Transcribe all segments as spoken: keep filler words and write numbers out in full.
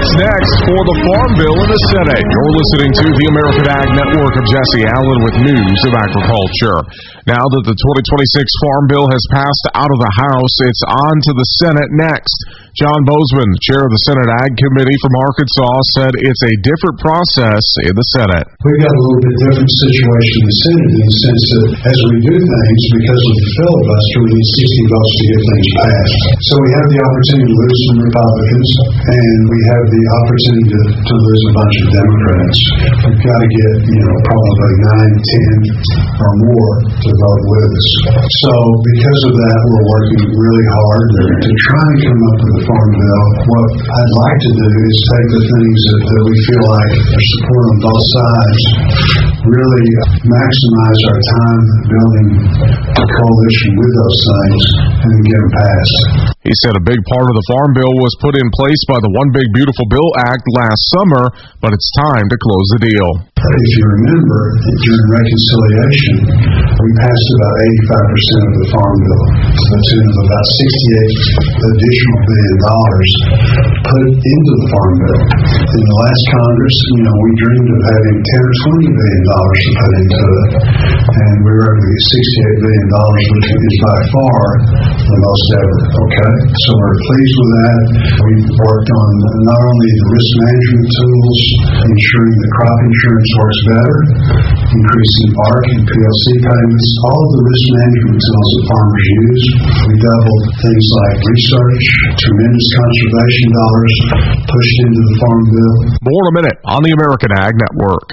What's next for the Farm Bill in the Senate? You're listening to the American Ag Network. of Jesse Allen with news of agriculture. Now that the twenty twenty-six Farm Bill has passed out of the House, it's on to the Senate next. John Boozman, chair of the Senate Ag Committee from Arkansas, said it's a different process in the Senate. We've got a little bit different situation in the Senate in the sense that as we do things, because of the filibuster, we need sixty votes to get things passed. So we have the opportunity to lose some Republicans, and we have the opportunity to, to lose a bunch of Democrats. We've got to get, you know, probably nine, ten or more to vote with us. So because of that, we're working really hard to try and come up with a Farm Bill. What I'd like to do is take the things that, that we feel like are support on both sides, really maximize our time building a coalition with those things, and then get them passed. He said a big part of the Farm Bill was put in place by the One Big Beautiful Bill Act last summer, but it's time to close the deal. If you remember, during reconciliation, we passed about eighty-five percent of the Farm Bill, to the tune of about sixty-eight additional billion dollars put into the Farm Bill. In the last Congress, you know, we dreamed of having ten or twenty billion dollars to put into it, and we were able to get sixty-eight billion dollars, which is by far the most ever. Okay, so we're pleased with that. We've worked on not only the risk management tools, ensuring that crop insurance works better, increasing A R C and P L C payments, all of the risk management tools that farmers use. We doubled things like research, tremendous conservation dollars pushed into the Farm Bill. More in a minute on the American Ag Network.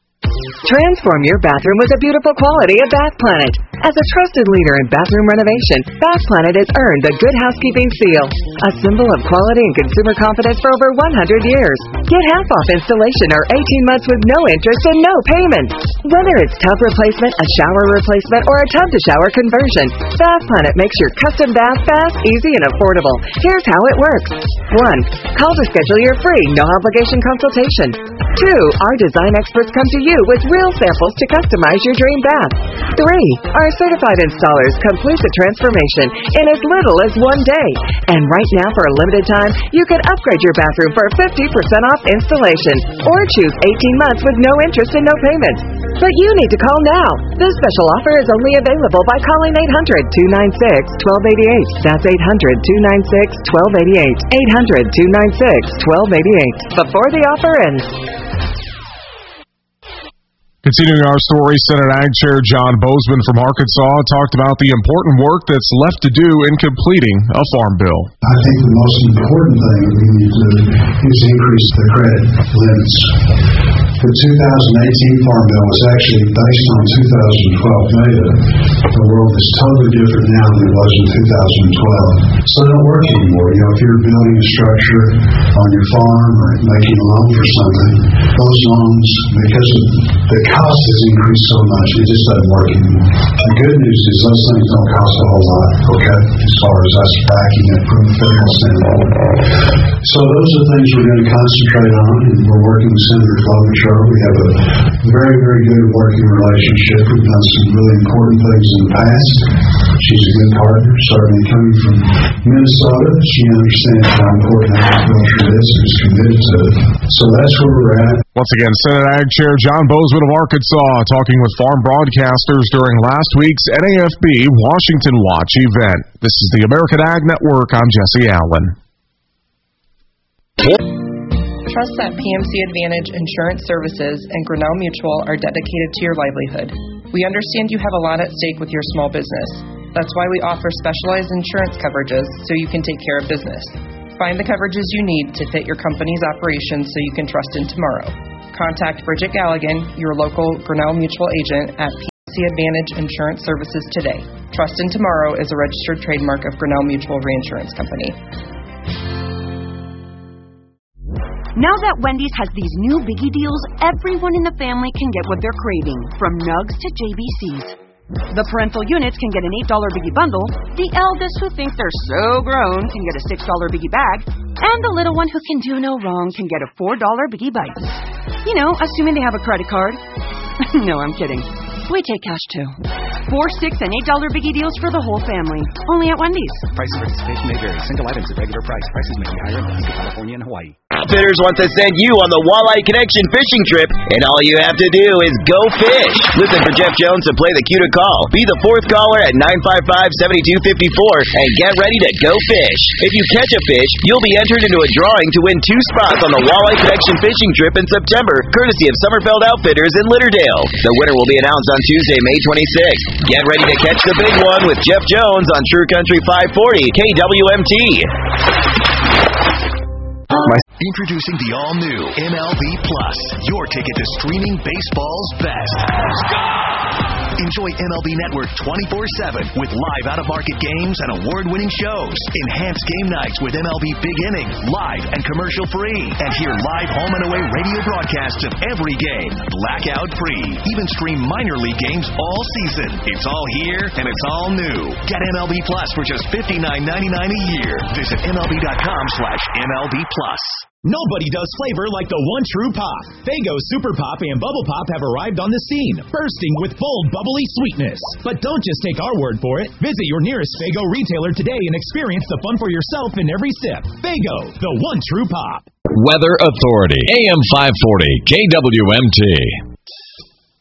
Transform your bathroom with the beautiful quality of Bath Planet. As a trusted leader in bathroom renovation, Bath Planet has earned the Good Housekeeping seal, a symbol of quality and consumer confidence for over one hundred years. Get half off installation or eighteen months with no interest and no payments. Whether it's tub replacement, a shower replacement, or a tub-to-shower conversion, Bath Planet makes your custom bath fast, easy, and affordable. Here's how it works. one. Call to schedule your free, no-obligation consultation. two. Our design experts come to you with real samples to customize your dream bath. three. Our certified installers complete the transformation in as little as one day. And right now, for a limited time, you can upgrade your bathroom for fifty percent off installation or choose eighteen months with no interest and no payments. But you need to call now. This special offer is only available by calling eight hundred, two nine six, one two eight eight. That's eight hundred, two nine six, one two eight eight. eight hundred, two nine six, one two eight eight. Before the offer ends. Continuing our story, Senate Ag Chair John Boozman from Arkansas talked about the important work that's left to do in completing a farm bill. I think the most important thing that we need to do is increase the credit limits. The two thousand eighteen Farm Bill was actually based on two thousand twelve data. The world is totally different now than it was in two thousand twelve. So they don't work anymore. You know, if you're building a structure on your farm or making a loan for something, those loans, because of the cost has increased so much, it just doesn't work anymore. The good news is those things don't cost a whole lot, okay, as far as us backing it from the federal standpoint. So those are things we're going to concentrate on, and we're working with Senator Klobuchar. We have a very, very good working relationship. We've done some really important things in the past. She's a good partner, certainly coming from Minnesota. She understands how important agriculture is and is committed to it. So that's where we're at. Once again, Senate Ag Chair John Boozman of Arkansas talking with farm broadcasters during last week's N A F B Washington Watch event. This is the American Ag Network. I'm Jesse Allen. Trust that P M C Advantage Insurance Services and Grinnell Mutual are dedicated to your livelihood. We understand you have a lot at stake with your small business. That's why we offer specialized insurance coverages so you can take care of business. Find the coverages you need to fit your company's operations so you can trust in tomorrow. Contact Bridget Galligan, your local Grinnell Mutual agent at P M C Advantage Insurance Services today. Trust in Tomorrow is a registered trademark of Grinnell Mutual Reinsurance Company. Now that Wendy's has these new biggie deals, everyone in the family can get what they're craving, from nugs to J B Cs. The parental units can get an eight dollar biggie bundle, the eldest who thinks they're so grown can get a six dollar biggie bag, and the little one who can do no wrong can get a four dollar biggie bites. You know, assuming they have a credit card. No, I'm kidding. We take cash too. Four, six, and eight dollar biggie deals for the whole family. Only at Wendy's. Price of participation may vary. Single items at regular price. Prices may be higher in Alaska, California, and Hawaii. Outfitters wants to send you on the Walleye Connection fishing trip, and all you have to do is go fish. Listen for Jeff Jones to play the cue to call. Be the fourth caller at nine five five, seven two five four and get ready to go fish. If you catch a fish, you'll be entered into a drawing to win two spots on the Walleye Connection fishing trip in September, courtesy of Summerfeld Outfitters in Litterdale. The winner will be announced on Tuesday, May twenty-sixth. Get ready to catch the big one with Jeff Jones on True Country five forty K W M T. Introducing the all-new M L B Plus, your ticket to streaming baseball's best. Enjoy M L B Network twenty-four seven with live out-of-market games and award-winning shows. Enhance game nights with M L B Big Inning, live and commercial-free. And hear live home and away radio broadcasts of every game, blackout-free. Even stream minor league games all season. It's all here and it's all new. Get M L B Plus for just fifty-nine ninety-nine a year. Visit M L B dot com slash M L B Plus. Nobody does flavor like the one true pop. Faygo Super Pop and Bubble Pop have arrived on the scene, bursting with bold, bubbly sweetness. But don't just take our word for it. Visit your nearest Faygo retailer today and experience the fun for yourself in every sip. Faygo, the one true pop. Weather Authority, A M five forty, K W M T.